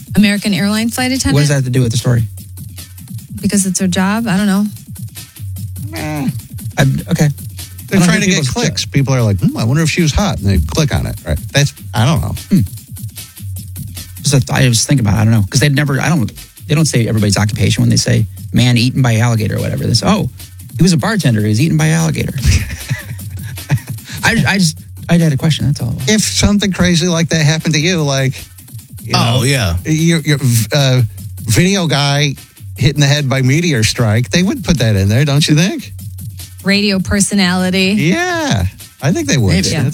American airline flight attendant. What does that have to do with the story? Because it's their job? I don't know. Okay. They're trying to get clicks. People are like, I wonder if she was hot. And they click on it. Right? I don't know. I was thinking about it. I don't know. Because they don't say everybody's occupation when they say man eaten by alligator or whatever. They say, he was a bartender. He was eaten by alligator. I had a question. That's all. If something crazy like that happened to you, your video guy hit in the head by meteor strike, they would put that in there, don't you think? Radio personality. Yeah, I think they would. Maybe. Yeah.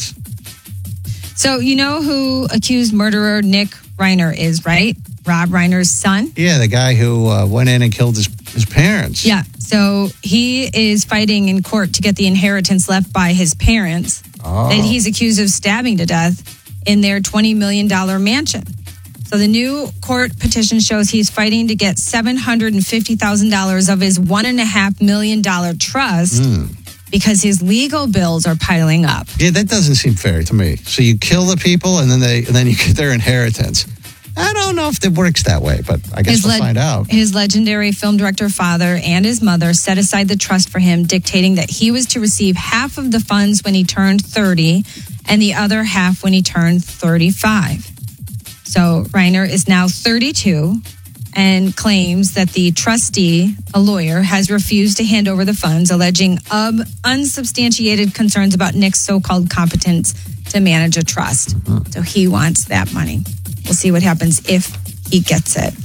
So you know who accused murderer Nick Reiner is, right? Rob Reiner's son. Yeah, the guy who went in and killed his parents. Yeah, so he is fighting in court to get the inheritance left by his parents that he's accused of stabbing to death in their $20 million mansion. So the new court petition shows he's fighting to get $750,000 of his $1.5 million trust because his legal bills are piling up. Yeah, that doesn't seem fair to me. So you kill the people and then you get their inheritance. I don't know if it works that way, but I guess we'll find out. His legendary film director father and his mother set aside the trust for him, dictating that he was to receive half of the funds when he turned 30 and the other half when he turned 35. So Reiner is now 32 and claims that the trustee, a lawyer, has refused to hand over the funds, alleging unsubstantiated concerns about Nick's so-called competence to manage a trust. So he wants that money. We'll see what happens if he gets it.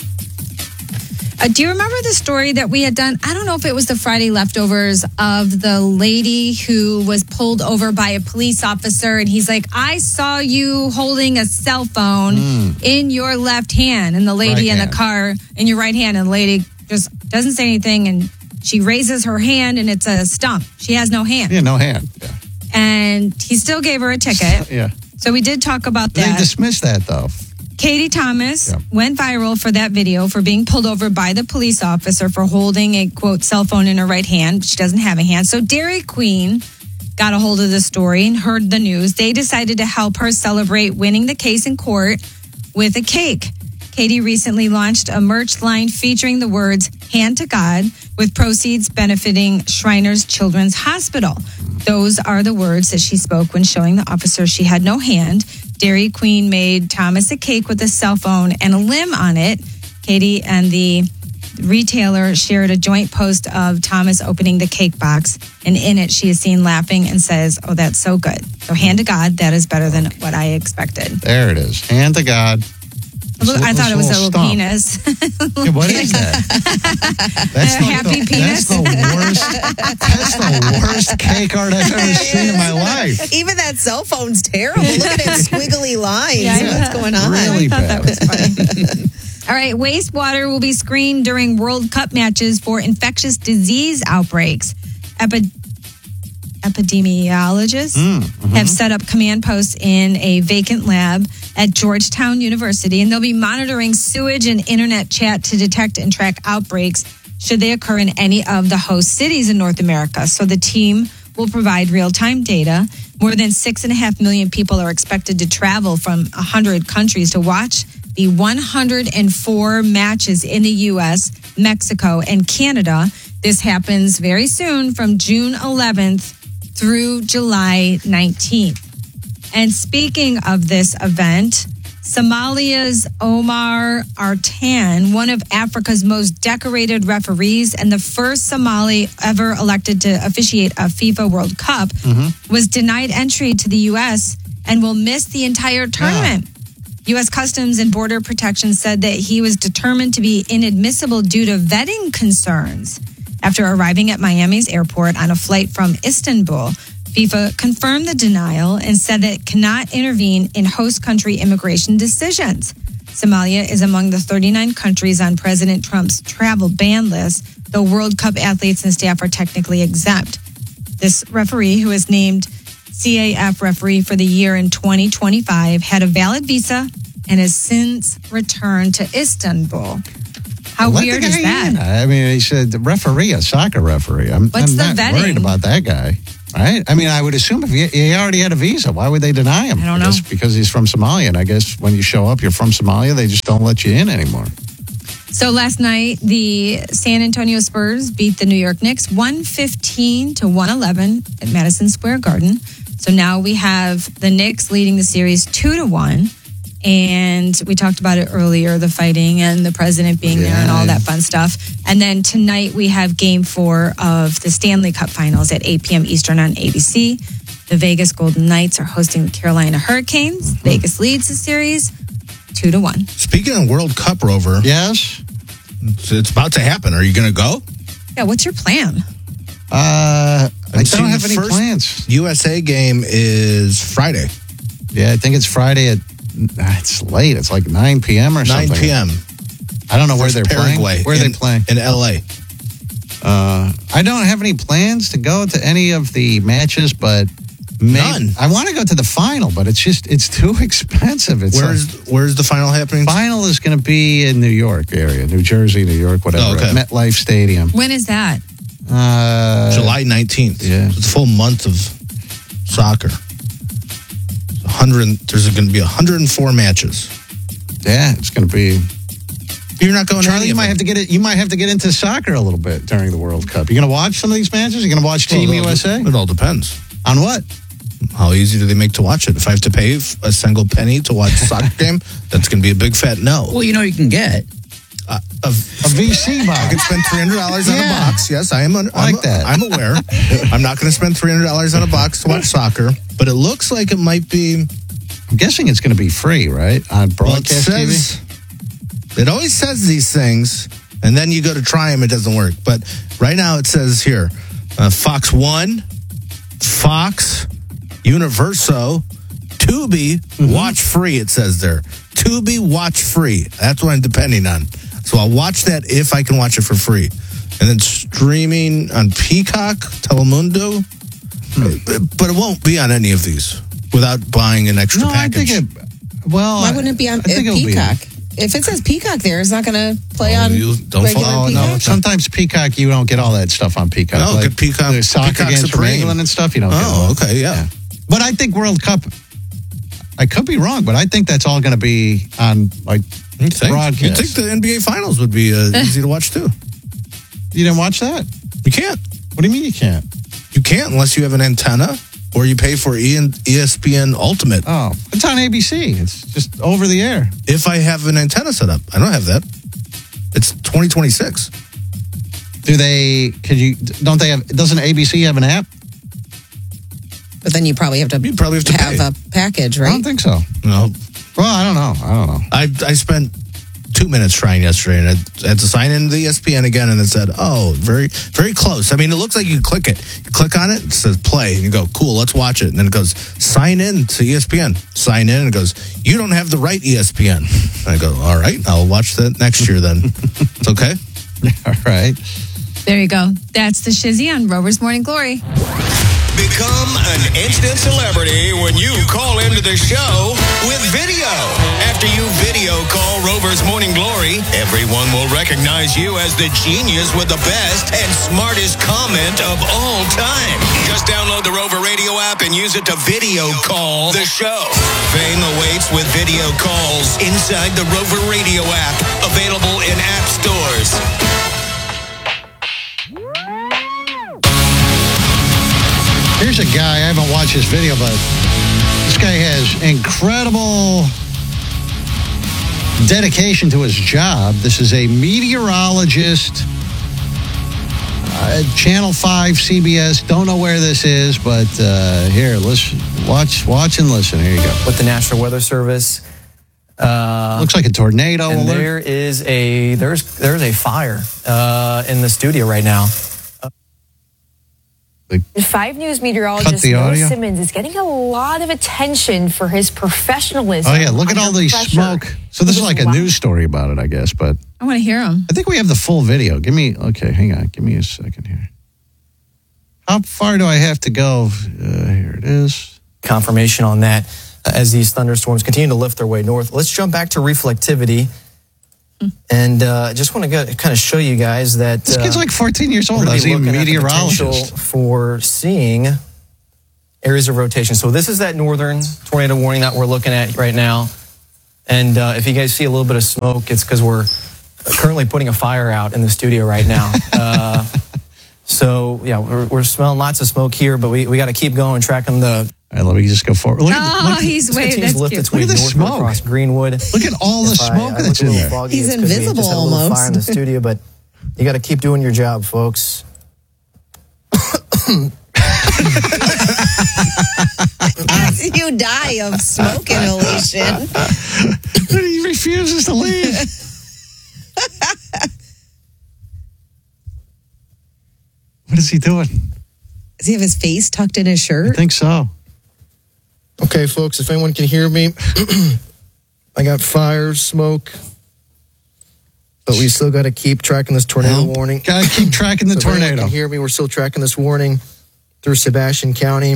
Do you remember the story that we had done? I don't know if it was the Friday leftovers of the lady who was pulled over by a police officer. And he's like, I saw you holding a cell phone in your left hand. And the lady in the car in your right hand. And the lady just doesn't say anything. And she raises her hand and it's a stump. She has no hand. Yeah, no hand. Yeah. And he still gave her a ticket. Yeah. So we did talk about that. They dismissed that, though. Katie Thomas went viral for that video for being pulled over by the police officer for holding a, quote, cell phone in her right hand. She doesn't have a hand. So Dairy Queen got a hold of the story and heard the news. They decided to help her celebrate winning the case in court with a cake. Katie recently launched a merch line featuring the words, Hand to God, with proceeds benefiting Shriners Children's Hospital. Those are the words that she spoke when showing the officer she had no hand. Dairy Queen made Thomas a cake with a cell phone and a limb on it. Katie and the retailer shared a joint post of Thomas opening the cake box. And in it, she is seen laughing and says, oh, that's so good. So hand to God, that is better than what I expected. There it is. Hand to God. I thought it was a little penis. Yeah, what is that? That's a happy penis. That's the worst cake art I've ever seen in my life. Even that cell phone's terrible. Look at it, squiggly lines. What's going on? Really bad. That was funny. All right, wastewater will be screened during World Cup matches for infectious disease outbreaks. Epidemiologists have set up command posts in a vacant lab at Georgetown University, and they'll be monitoring sewage and internet chat to detect and track outbreaks should they occur in any of the host cities in North America. So the team will provide real-time data. More than 6.5 million people are expected to travel from 100 countries to watch the 104 matches in the U.S., Mexico, and Canada. This happens very soon from June 11th through July 19th. And speaking of this event, Somalia's Omar Artan, one of Africa's most decorated referees and the first Somali ever elected to officiate a FIFA World Cup, was denied entry to the U.S. and will miss the entire tournament. U.S. Customs and Border Protection said that he was determined to be inadmissible due to vetting concerns. After arriving at Miami's airport on a flight from Istanbul, FIFA confirmed the denial and said that it cannot intervene in host country immigration decisions. Somalia is among the 39 countries on President Trump's travel ban list, though World Cup athletes and staff are technically exempt. This referee, who is named CAF referee for the year in 2025, had a valid visa and has since returned to Istanbul. How weird is that? I mean, he said referee, a soccer referee. I'm not worried about that guy. Right? I mean, I would assume if he already had a visa, why would they deny him? I don't know. Because he's from Somalia. And I guess when you show up, you're from Somalia, they just don't let you in anymore. So last night, the San Antonio Spurs beat the New York Knicks 115-111 at Madison Square Garden. So now we have the Knicks leading the series 2-1. And we talked about it earlier, the fighting and the president being there and all that fun stuff. And then tonight we have Game 4 of the Stanley Cup Finals at 8 p.m. Eastern on ABC. The Vegas Golden Knights are hosting the Carolina Hurricanes. Vegas leads the series 2-1. Speaking of World Cup, Rover. Yes? It's about to happen. Are you going to go? Yeah, what's your plan? I don't have any first plans. USA game is Friday. Yeah, I think it's Friday at... It's late. It's like 9 p.m. or something. 9 p.m. I don't know where they're Paraguay. playing. Where are they playing? In L.A. I don't have any plans to go to any of the matches, but None. I want to go to the final, but it's too expensive. Where's the final happening? Final is going to be in New York area, New Jersey, New York, whatever. Oh, okay. At MetLife Stadium. When is that? July 19th. Yeah. So it's a full month of soccer. There's going to be 104 matches. Yeah, it's going to be. You're not going. Charlie, you might have to get it. You might have to get into soccer a little bit during the World Cup. You going to watch some of these matches? You going to watch Team USA? It all depends. On what? How easy do they make to watch it? If I have to pay a single penny to watch a soccer game, that's going to be a big fat no. Well, you can get a VC box. I could spend $300 on a box. Yes, I'm that. I'm aware. I'm not going to spend $300 on a box to watch soccer, but it looks like it might be. I'm guessing it's going to be free, right? On broadcast TV? It always says these things, and then you go to try them, it doesn't work. But right now it says here, Fox 1, Fox, Universo, Tubi, watch free, it says there. Tubi, watch free. That's what I'm depending on. So I'll watch that if I can watch it for free. And then streaming on Peacock, Telemundo, but it won't be on any of these without buying an extra package. I think why wouldn't it be on Peacock? If it says Peacock there, it's not going to play on regular Peacock? No, sometimes Peacock, you don't get all that stuff on Peacock. No, good Peacock. The soccer Peacock games from Supreme. England and stuff, you don't get Oh, okay, yeah. But I think World Cup, I could be wrong, but I think that's all going to be on broadcast. You'd think the NBA Finals would be easy to watch, too. You didn't watch that? You can't. What do you mean you can't? You can't unless you have an antenna or you pay for ESPN Ultimate. Oh, it's on ABC. It's just over the air. If I have an antenna set up. I don't have that. It's 2026. Doesn't ABC have an app? But then you probably have to pay. a package, right? I don't think so. No. Well, I don't know. I spent 2 minutes trying yesterday, and I had to sign into the ESPN again, and it said, oh, very, very close. I mean, it looks like you click it. You click on it, it says play, and you go, cool, let's watch it. And then it goes, sign in to ESPN. Sign in, and it goes, you don't have the right ESPN. And I go, all right, I'll watch that next year then. It's okay? All right. There you go. That's the Shizzy on Rover's Morning Glory. Become an instant celebrity when you call into the show with video. After you video call Rover's Morning Glory, everyone will recognize you as the genius with the best and smartest comment of all time. Just download the Rover Radio app and use it to video call the show. Fame awaits with video calls inside the Rover Radio app, available in app stores. Here's a guy, I haven't watched his video, but this guy has incredible dedication to his job. This is a meteorologist, Channel 5, CBS. Don't know where this is, but here, listen, watch and listen. Here you go. With the National Weather Service. Looks like a tornado and alert. There's a fire in the studio right now. 5 News meteorologist Noah Simmons is getting a lot of attention for his professionalism. Oh, yeah, look at all the smoke. So this is like a news story about it, I guess, but I want to hear him. I think we have the full video. Okay, hang on. Give me a second here. How far do I have to go? Here it is. Confirmation on that as these thunderstorms continue to lift their way north. Let's jump back to reflectivity. And just want to kind of show you guys that this kid's like 14 years old. I was a meteorologist for seeing areas of rotation. So this is that northern tornado warning that we're looking at right now. And if you guys see a little bit of smoke, it's because we're currently putting a fire out in the studio right now. So, yeah, we're smelling lots of smoke here, but we got to keep going, tracking the... All right, let me just go forward. He's waiting. That's lift cute. its way Look at the northward smoke. across Greenwood. Look at all the smoke that's in there. Foggy, He's it's 'cause we invisible just had a little almost. fire in the studio, but you got to keep doing your job, folks. You die of smoke inhalation. He refuses to leave. What is he doing? Does he have his face tucked in his I shirt? think so. Okay, folks, if anyone can hear me, I got fire, smoke, but we still got to keep tracking this tornado warning. Got to keep tracking the So if anyone tornado. can hear me, we're still tracking this warning through Sebastian County.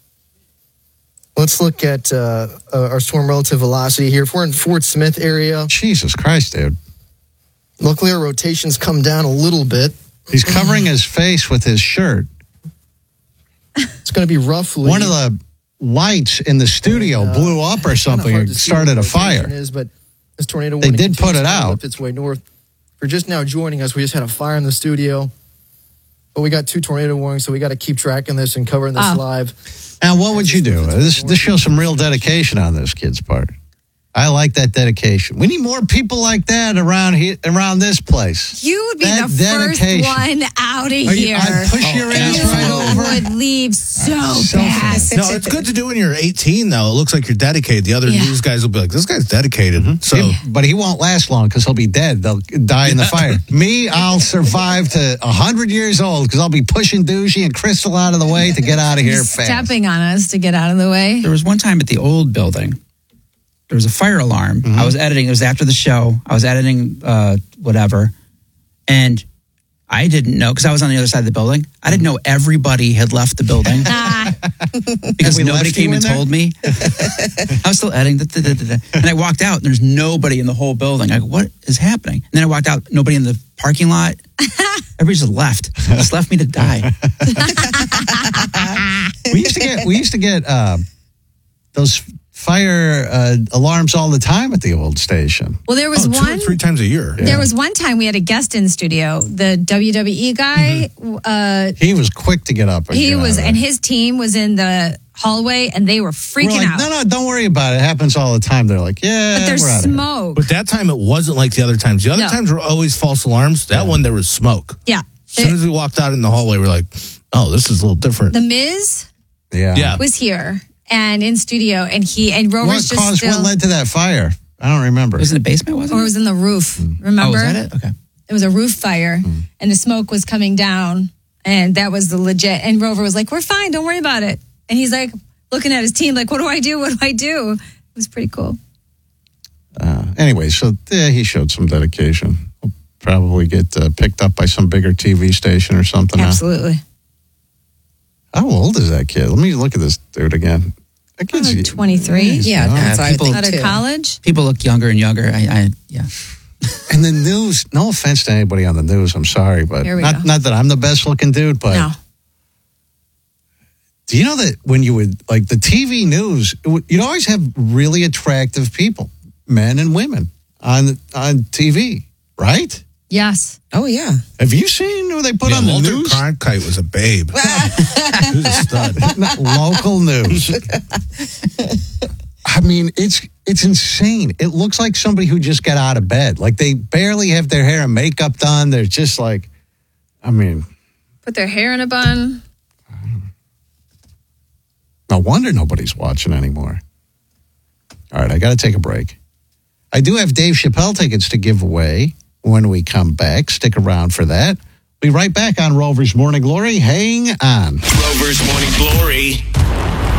Let's look at our storm relative velocity here. If we're in Fort Smith area, Jesus Christ, dude. luckily our rotations come down a little bit. He's covering his face with his shirt. It's going to be roughly... One of the lights in the studio blew up or something and started a fire. But this tornado They warning did put it continues to out. lift its way north. For just now joining us, we just had a fire in the studio. But we got 2 tornado warnings, so we got to keep tracking this and covering this live. Now, what would you do? This shows some real dedication on this kid's part. I like that dedication. We need more people like that around this place. You would be That the dedication. first one out of Are you- here. I'd push your ass You right over. would leave so fast. No, it's good to do when you're 18, though. It looks like you're dedicated. The other news guys will be like, this guy's dedicated. So, But he won't last long because he'll be dead. They'll die in the fire. Me, I'll survive to 100 years old because I'll be pushing Douchey and Crystal out of the way to get out of here fast. Stepping on us to get out of the way. There was one time at the old building, there was a fire alarm. I was editing. It was after the show. I was editing whatever. And I didn't know, because I was on the other side of the building. I didn't know everybody had left the building. Because We nobody left you came in and there? told me. I was still editing. And I walked out, and there's nobody in the whole building. I go, what is happening? And then I walked out, nobody in the parking lot. Everybody just left. Just left me to die. We used to get those fire alarms all the time at the old station. Well, there was 2 or one. 3 times a year. There was one time we had a guest in studio, the WWE guy. He was quick to get up. And He get out was, of there. and his team was in the hallway, and they were We're freaking like, out. no, don't worry about it. It happens all the time. They're like, yeah, But there's we're out of here. smoke. But that time it wasn't like the other times. The other No. times were always false alarms. That one, there was smoke. Yeah. As soon as we walked out in the hallway, we're like, oh, this is a little different. The Miz Yeah. was here and in studio, and Rover's What led to that fire? I don't remember. It was in the basement, wasn't or it? it was in the roof. Remember? Oh, was that it? Okay. It was a roof fire, and the smoke was coming down, and that was the legit. And Rover was like, "We're fine, don't worry about it." And he's like looking at his team, like, "What do I do? What do I do?" It was pretty cool. Anyway, so he showed some dedication. He'll probably get picked up by some bigger TV station or something. Absolutely. How old is that kid? Let me look at this dude again. That kid's 23. Yeah, that's what I people- think Out of too. college. People look younger and younger. Yeah. And the news, no offense to anybody on the news, I'm sorry, but Here we go. not that I'm the best looking dude, but No. do you know that when you would, like the TV news, you'd always have really attractive people, men and women on TV, right? Yes. Oh, yeah. Have you seen who they put on the Walter news? Cronkite was a babe. He was a stud. Local news. I mean, it's insane. It looks like somebody who just got out of bed. Like they barely have their hair and makeup done. They're just like, I mean, Put their hair in a bun. no wonder nobody's watching anymore. All right, I got to take a break. I do have Dave Chappelle tickets to give away when we come back. Stick around for that. Be right back on Rover's Morning Glory. Hang on. Rover's Morning Glory